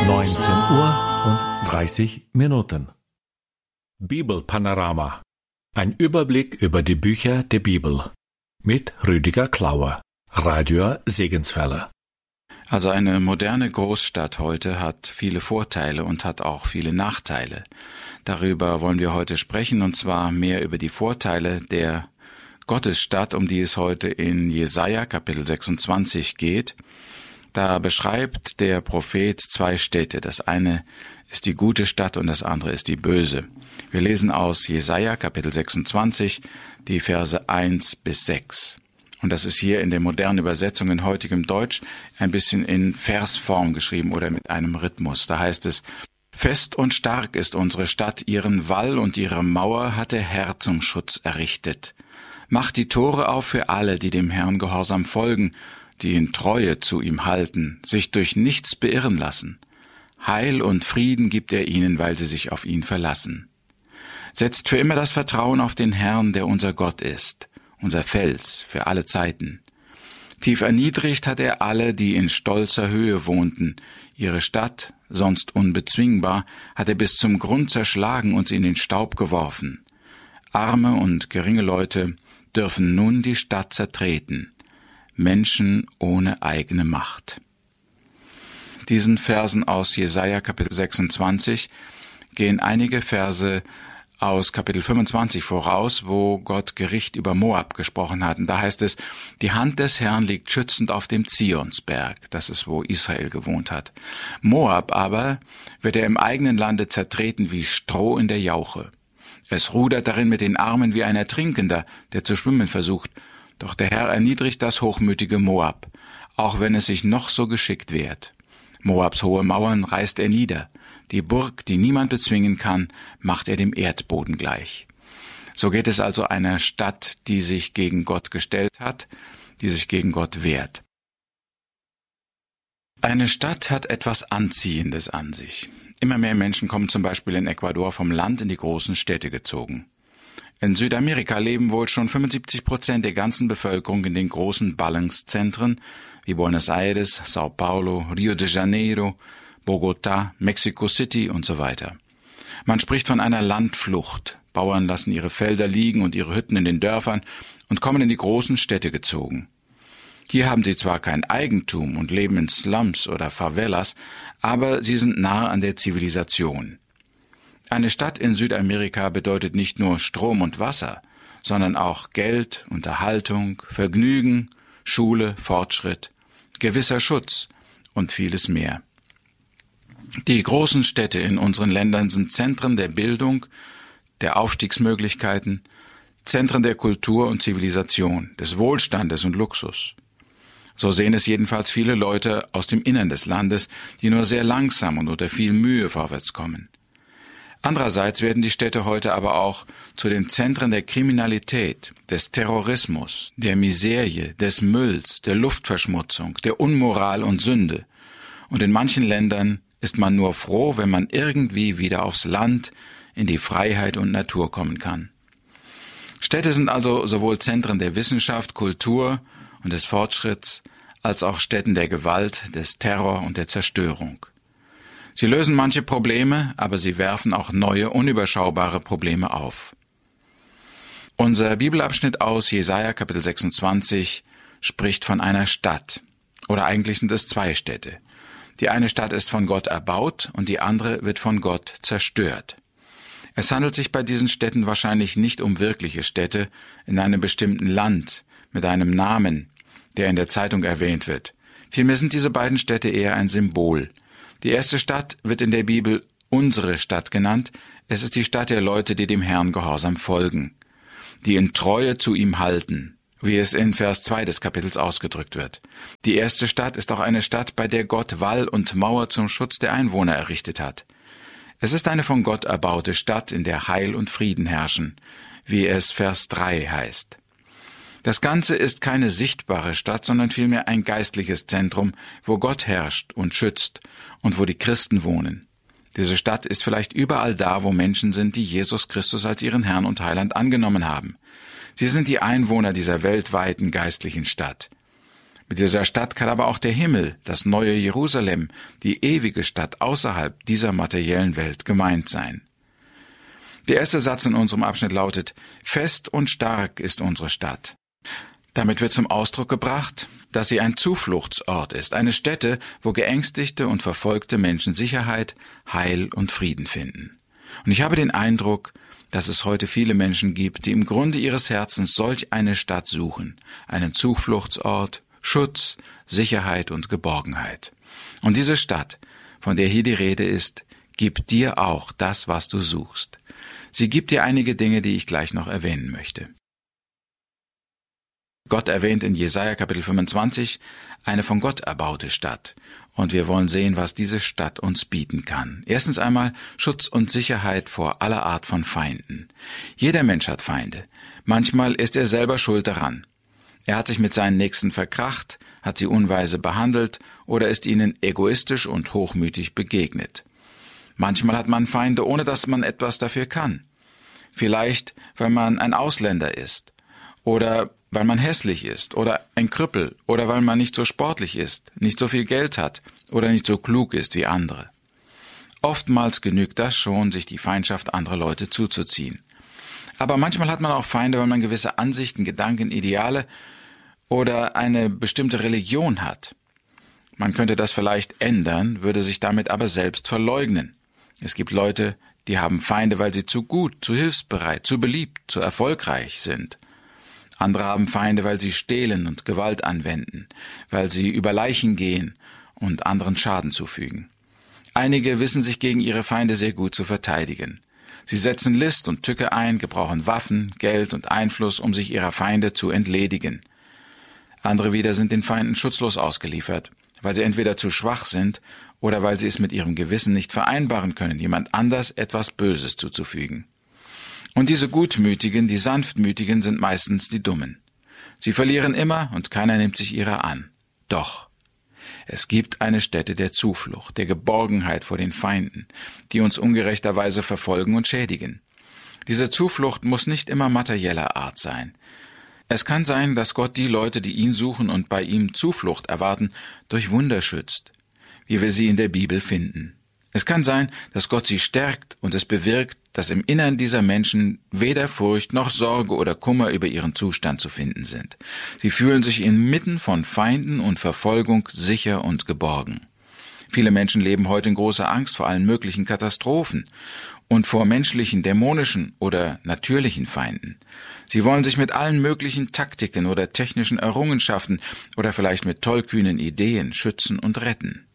19:30 Bibelpanorama. Ein Überblick über die Bücher der Bibel mit Rüdiger Klauer, Radio Segenswelle. Also eine moderne Großstadt heute hat viele Vorteile und hat auch viele Nachteile. Darüber wollen wir heute sprechen, und zwar mehr über die Vorteile der Gottesstadt, um die es heute in Jesaja Kapitel 26 geht. Da beschreibt der Prophet zwei Städte. Das eine ist die gute Stadt und das andere ist die böse. Wir lesen aus Jesaja Kapitel 26 die Verse 1-6. Und das ist hier in der modernen Übersetzung in heutigem Deutsch ein bisschen in Versform geschrieben oder mit einem Rhythmus. Da heißt es: Fest und stark ist unsere Stadt, ihren Wall und ihre Mauer hat der Herr zum Schutz errichtet. Macht die Tore auf für alle, die dem Herrn gehorsam folgen, die in Treue zu ihm halten, sich durch nichts beirren lassen. Heil und Frieden gibt er ihnen, weil sie sich auf ihn verlassen. Setzt für immer das Vertrauen auf den Herrn, der unser Gott ist, unser Fels für alle Zeiten. Tief erniedrigt hat er alle, die in stolzer Höhe wohnten. Ihre Stadt, sonst unbezwingbar, hat er bis zum Grund zerschlagen und sie in den Staub geworfen. Arme und geringe Leute dürfen nun die Stadt zertreten. Menschen ohne eigene Macht. Diesen Versen aus Jesaja Kapitel 26 gehen einige Verse aus Kapitel 25 voraus, wo Gott Gericht über Moab gesprochen hat. Und da heißt es: Die Hand des Herrn liegt schützend auf dem Zionsberg. Das ist, wo Israel gewohnt hat. Moab aber wird er im eigenen Lande zertreten wie Stroh in der Jauche. Es rudert darin mit den Armen wie ein Ertrinkender, der zu schwimmen versucht. Doch der Herr erniedrigt das hochmütige Moab, auch wenn es sich noch so geschickt wehrt. Moabs hohe Mauern reißt er nieder. Die Burg, die niemand bezwingen kann, macht er dem Erdboden gleich. So geht es also einer Stadt, die sich gegen Gott gestellt hat, die sich gegen Gott wehrt. Eine Stadt hat etwas Anziehendes an sich. Immer mehr Menschen kommen zum Beispiel in Ecuador vom Land in die großen Städte gezogen. In Südamerika leben wohl schon 75% der ganzen Bevölkerung in den großen Ballungszentren wie Buenos Aires, Sao Paulo, Rio de Janeiro, Bogotá, Mexico City und so weiter. Man spricht von einer Landflucht. Bauern lassen ihre Felder liegen und ihre Hütten in den Dörfern und kommen in die großen Städte gezogen. Hier haben sie zwar kein Eigentum und leben in Slums oder Favelas, aber sie sind nahe an der Zivilisation. Eine Stadt in Südamerika bedeutet nicht nur Strom und Wasser, sondern auch Geld, Unterhaltung, Vergnügen, Schule, Fortschritt, gewisser Schutz und vieles mehr. Die großen Städte in unseren Ländern sind Zentren der Bildung, der Aufstiegsmöglichkeiten, Zentren der Kultur und Zivilisation, des Wohlstandes und Luxus. So sehen es jedenfalls viele Leute aus dem Innern des Landes, die nur sehr langsam und unter viel Mühe vorwärts kommen. Andererseits werden die Städte heute aber auch zu den Zentren der Kriminalität, des Terrorismus, der Miserie, des Mülls, der Luftverschmutzung, der Unmoral und Sünde. Und in manchen Ländern ist man nur froh, wenn man irgendwie wieder aufs Land, in die Freiheit und Natur kommen kann. Städte sind also sowohl Zentren der Wissenschaft, Kultur und des Fortschritts, als auch Stätten der Gewalt, des Terror und der Zerstörung. Sie lösen manche Probleme, aber sie werfen auch neue, unüberschaubare Probleme auf. Unser Bibelabschnitt aus Jesaja Kapitel 26 spricht von einer Stadt. Oder eigentlich sind es zwei Städte. Die eine Stadt ist von Gott erbaut und die andere wird von Gott zerstört. Es handelt sich bei diesen Städten wahrscheinlich nicht um wirkliche Städte in einem bestimmten Land mit einem Namen, der in der Zeitung erwähnt wird. Vielmehr sind diese beiden Städte eher ein Symbol. Die erste Stadt wird in der Bibel unsere Stadt genannt. Es ist die Stadt der Leute, die dem Herrn gehorsam folgen, die in Treue zu ihm halten, wie es in Vers 2 des Kapitels ausgedrückt wird. Die erste Stadt ist auch eine Stadt, bei der Gott Wall und Mauer zum Schutz der Einwohner errichtet hat. Es ist eine von Gott erbaute Stadt, in der Heil und Frieden herrschen, wie es Vers 3 heißt. Das Ganze ist keine sichtbare Stadt, sondern vielmehr ein geistliches Zentrum, wo Gott herrscht und schützt und wo die Christen wohnen. Diese Stadt ist vielleicht überall da, wo Menschen sind, die Jesus Christus als ihren Herrn und Heiland angenommen haben. Sie sind die Einwohner dieser weltweiten geistlichen Stadt. Mit dieser Stadt kann aber auch der Himmel, das neue Jerusalem, die ewige Stadt außerhalb dieser materiellen Welt gemeint sein. Der erste Satz in unserem Abschnitt lautet: Fest und stark ist unsere Stadt. Damit wird zum Ausdruck gebracht, dass sie ein Zufluchtsort ist, eine Stätte, wo geängstigte und verfolgte Menschen Sicherheit, Heil und Frieden finden. Und ich habe den Eindruck, dass es heute viele Menschen gibt, die im Grunde ihres Herzens solch eine Stadt suchen, einen Zufluchtsort, Schutz, Sicherheit und Geborgenheit. Und diese Stadt, von der hier die Rede ist, gibt dir auch das, was du suchst. Sie gibt dir einige Dinge, die ich gleich noch erwähnen möchte. Gott erwähnt in Jesaja Kapitel 25 eine von Gott erbaute Stadt. Und wir wollen sehen, was diese Stadt uns bieten kann. Erstens einmal Schutz und Sicherheit vor aller Art von Feinden. Jeder Mensch hat Feinde. Manchmal ist er selber schuld daran. Er hat sich mit seinen Nächsten verkracht, hat sie unweise behandelt oder ist ihnen egoistisch und hochmütig begegnet. Manchmal hat man Feinde, ohne dass man etwas dafür kann. Vielleicht, weil man ein Ausländer ist oder weil man hässlich ist oder ein Krüppel oder weil man nicht so sportlich ist, nicht so viel Geld hat oder nicht so klug ist wie andere. Oftmals genügt das schon, sich die Feindschaft anderer Leute zuzuziehen. Aber manchmal hat man auch Feinde, weil man gewisse Ansichten, Gedanken, Ideale oder eine bestimmte Religion hat. Man könnte das vielleicht ändern, würde sich damit aber selbst verleugnen. Es gibt Leute, die haben Feinde, weil sie zu gut, zu hilfsbereit, zu beliebt, zu erfolgreich sind. Andere haben Feinde, weil sie stehlen und Gewalt anwenden, weil sie über Leichen gehen und anderen Schaden zufügen. Einige wissen sich gegen ihre Feinde sehr gut zu verteidigen. Sie setzen List und Tücke ein, gebrauchen Waffen, Geld und Einfluss, um sich ihrer Feinde zu entledigen. Andere wieder sind den Feinden schutzlos ausgeliefert, weil sie entweder zu schwach sind oder weil sie es mit ihrem Gewissen nicht vereinbaren können, jemand anders etwas Böses zuzufügen. Und diese Gutmütigen, die Sanftmütigen sind meistens die Dummen. Sie verlieren immer und keiner nimmt sich ihrer an. Doch, es gibt eine Stätte der Zuflucht, der Geborgenheit vor den Feinden, die uns ungerechterweise verfolgen und schädigen. Diese Zuflucht muss nicht immer materieller Art sein. Es kann sein, dass Gott die Leute, die ihn suchen und bei ihm Zuflucht erwarten, durch Wunder schützt, wie wir sie in der Bibel finden. Es kann sein, dass Gott sie stärkt und es bewirkt, dass im Innern dieser Menschen weder Furcht noch Sorge oder Kummer über ihren Zustand zu finden sind. Sie fühlen sich inmitten von Feinden und Verfolgung sicher und geborgen. Viele Menschen leben heute in großer Angst vor allen möglichen Katastrophen und vor menschlichen, dämonischen oder natürlichen Feinden. Sie wollen sich mit allen möglichen Taktiken oder technischen Errungenschaften oder vielleicht mit tollkühnen Ideen schützen und retten.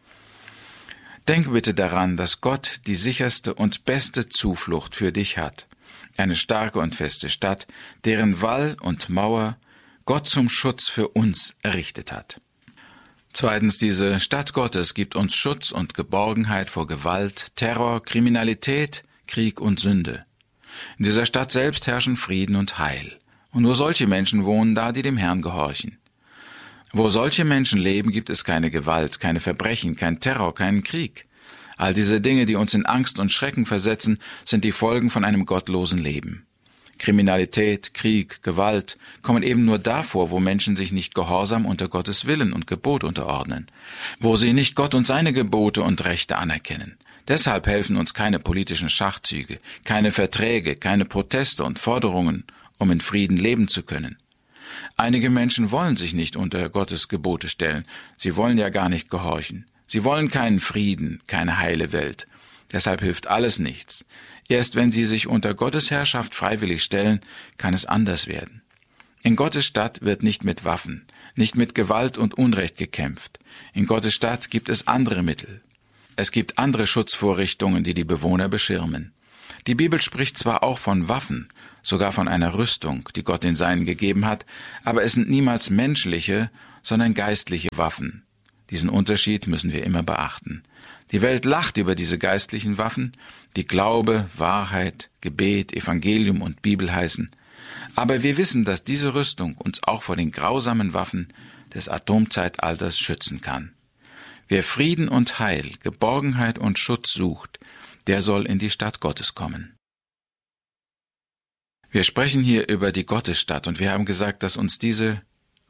Denk bitte daran, dass Gott die sicherste und beste Zuflucht für dich hat. Eine starke und feste Stadt, deren Wall und Mauer Gott zum Schutz für uns errichtet hat. Zweitens, diese Stadt Gottes gibt uns Schutz und Geborgenheit vor Gewalt, Terror, Kriminalität, Krieg und Sünde. In dieser Stadt selbst herrschen Frieden und Heil. Und nur solche Menschen wohnen da, die dem Herrn gehorchen. Wo solche Menschen leben, gibt es keine Gewalt, keine Verbrechen, kein Terror, keinen Krieg. All diese Dinge, die uns in Angst und Schrecken versetzen, sind die Folgen von einem gottlosen Leben. Kriminalität, Krieg, Gewalt kommen eben nur davor, wo Menschen sich nicht gehorsam unter Gottes Willen und Gebot unterordnen, wo sie nicht Gott und seine Gebote und Rechte anerkennen. Deshalb helfen uns keine politischen Schachzüge, keine Verträge, keine Proteste und Forderungen, um in Frieden leben zu können. Einige Menschen wollen sich nicht unter Gottes Gebote stellen. Sie wollen ja gar nicht gehorchen. Sie wollen keinen Frieden, keine heile Welt. Deshalb hilft alles nichts. Erst wenn sie sich unter Gottes Herrschaft freiwillig stellen, kann es anders werden. In Gottes Stadt wird nicht mit Waffen, nicht mit Gewalt und Unrecht gekämpft. In Gottes Stadt gibt es andere Mittel. Es gibt andere Schutzvorrichtungen, die die Bewohner beschirmen. Die Bibel spricht zwar auch von Waffen, sogar von einer Rüstung, die Gott den Seinen gegeben hat, aber es sind niemals menschliche, sondern geistliche Waffen. Diesen Unterschied müssen wir immer beachten. Die Welt lacht über diese geistlichen Waffen, die Glaube, Wahrheit, Gebet, Evangelium und Bibel heißen. Aber wir wissen, dass diese Rüstung uns auch vor den grausamen Waffen des Atomzeitalters schützen kann. Wer Frieden und Heil, Geborgenheit und Schutz sucht, der soll in die Stadt Gottes kommen. Wir sprechen hier über die Gottesstadt und wir haben gesagt, dass uns diese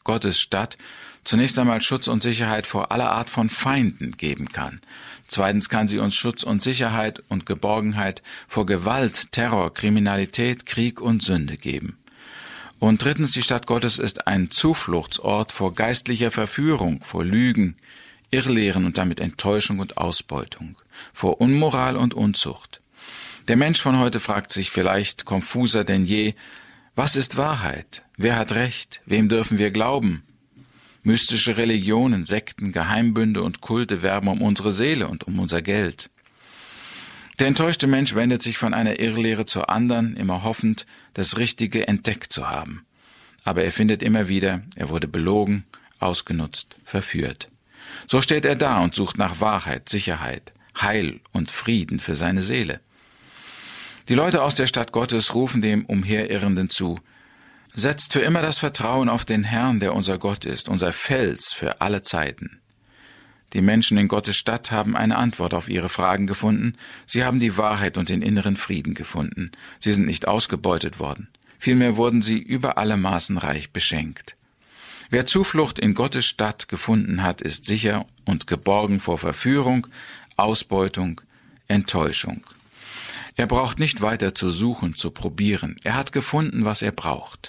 Gottes Stadt zunächst einmal Schutz und Sicherheit vor aller Art von Feinden geben kann. Zweitens kann sie uns Schutz und Sicherheit und Geborgenheit vor Gewalt, Terror, Kriminalität, Krieg und Sünde geben. Und drittens, die Stadt Gottes ist ein Zufluchtsort vor geistlicher Verführung, vor Lügen, Irrlehren und damit Enttäuschung und Ausbeutung, vor Unmoral und Unzucht. Der Mensch von heute fragt sich vielleicht konfuser denn je, was ist Wahrheit? Wer hat Recht? Wem dürfen wir glauben? Mystische Religionen, Sekten, Geheimbünde und Kulte werben um unsere Seele und um unser Geld. Der enttäuschte Mensch wendet sich von einer Irrlehre zur anderen, immer hoffend, das Richtige entdeckt zu haben. Aber er findet immer wieder, er wurde belogen, ausgenutzt, verführt. So steht er da und sucht nach Wahrheit, Sicherheit, Heil und Frieden für seine Seele. Die Leute aus der Stadt Gottes rufen dem Umherirrenden zu: Setzt für immer das Vertrauen auf den Herrn, der unser Gott ist, unser Fels für alle Zeiten. Die Menschen in Gottes Stadt haben eine Antwort auf ihre Fragen gefunden. Sie haben die Wahrheit und den inneren Frieden gefunden. Sie sind nicht ausgebeutet worden. Vielmehr wurden sie über alle Maßen reich beschenkt. Wer Zuflucht in Gottes Stadt gefunden hat, ist sicher und geborgen vor Verführung, Ausbeutung, Enttäuschung. Er braucht nicht weiter zu suchen, zu probieren. Er hat gefunden, was er braucht.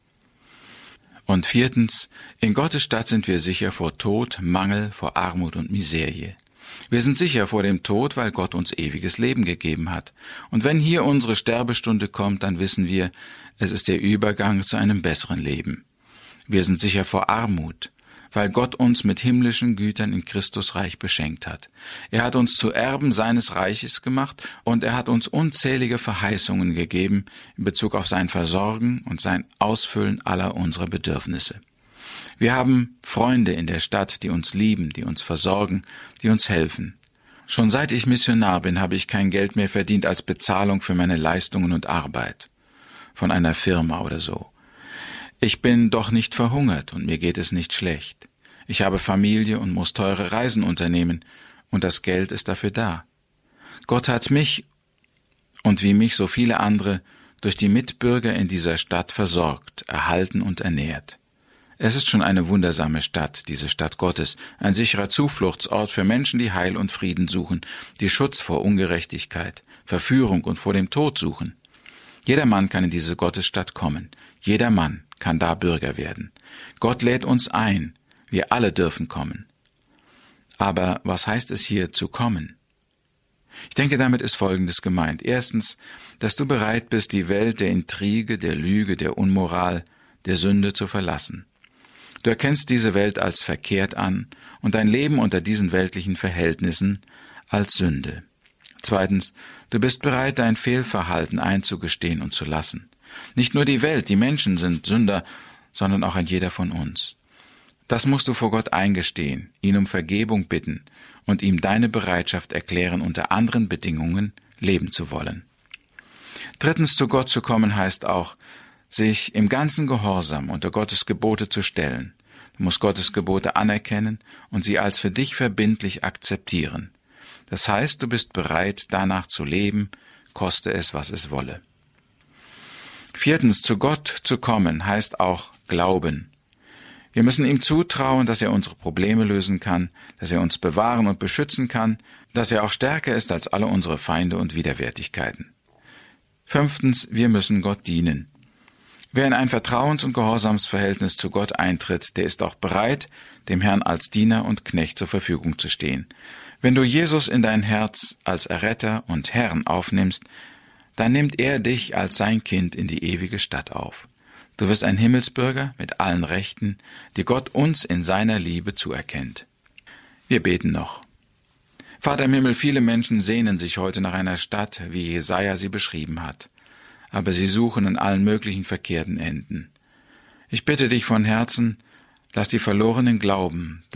Und viertens, in Gottes Stadt sind wir sicher vor Tod, Mangel, vor Armut und Miserie. Wir sind sicher vor dem Tod, weil Gott uns ewiges Leben gegeben hat. Und wenn hier unsere Sterbestunde kommt, dann wissen wir, es ist der Übergang zu einem besseren Leben. Wir sind sicher vor Armut, weil Gott uns mit himmlischen Gütern in Christus reich beschenkt hat. Er hat uns zu Erben seines Reiches gemacht und er hat uns unzählige Verheißungen gegeben in Bezug auf sein Versorgen und sein Ausfüllen aller unserer Bedürfnisse. Wir haben Freunde in der Stadt, die uns lieben, die uns versorgen, die uns helfen. Schon seit ich Missionar bin, habe ich kein Geld mehr verdient als Bezahlung für meine Leistungen und Arbeit von einer Firma oder so. Ich bin doch nicht verhungert und mir geht es nicht schlecht. Ich habe Familie und muss teure Reisen unternehmen und das Geld ist dafür da. Gott hat mich und wie mich so viele andere durch die Mitbürger in dieser Stadt versorgt, erhalten und ernährt. Es ist schon eine wundersame Stadt, diese Stadt Gottes, ein sicherer Zufluchtsort für Menschen, die Heil und Frieden suchen, die Schutz vor Ungerechtigkeit, Verführung und vor dem Tod suchen. Jeder Mann kann in diese Gottesstadt kommen. Jeder Mann kann da Bürger werden. Gott lädt uns ein. Wir alle dürfen kommen. Aber was heißt es hier zu kommen? Ich denke, damit ist Folgendes gemeint. Erstens, dass du bereit bist, die Welt der Intrige, der Lüge, der Unmoral, der Sünde zu verlassen. Du erkennst diese Welt als verkehrt an und dein Leben unter diesen weltlichen Verhältnissen als Sünde. Zweitens, du bist bereit, dein Fehlverhalten einzugestehen und zu lassen. Nicht nur die Welt, die Menschen sind Sünder, sondern auch ein jeder von uns. Das musst du vor Gott eingestehen, ihn um Vergebung bitten und ihm deine Bereitschaft erklären, unter anderen Bedingungen leben zu wollen. Drittens, zu Gott zu kommen heißt auch, sich im ganzen Gehorsam unter Gottes Gebote zu stellen. Du musst Gottes Gebote anerkennen und sie als für dich verbindlich akzeptieren. Das heißt, du bist bereit, danach zu leben, koste es, was es wolle. Viertens, zu Gott zu kommen heißt auch Glauben. Wir müssen ihm zutrauen, dass er unsere Probleme lösen kann, dass er uns bewahren und beschützen kann, dass er auch stärker ist als alle unsere Feinde und Widerwärtigkeiten. Fünftens, wir müssen Gott dienen. Wer in ein Vertrauens- und Gehorsamsverhältnis zu Gott eintritt, der ist auch bereit, dem Herrn als Diener und Knecht zur Verfügung zu stehen. Wenn du Jesus in dein Herz als Erretter und Herrn aufnimmst, dann nimmt er dich als sein Kind in die ewige Stadt auf. Du wirst ein Himmelsbürger mit allen Rechten, die Gott uns in seiner Liebe zuerkennt. Wir beten noch. Vater im Himmel, viele Menschen sehnen sich heute nach einer Stadt, wie Jesaja sie beschrieben hat. Aber sie suchen an allen möglichen verkehrten Enden. Ich bitte dich von Herzen, lass die Verlorenen glauben,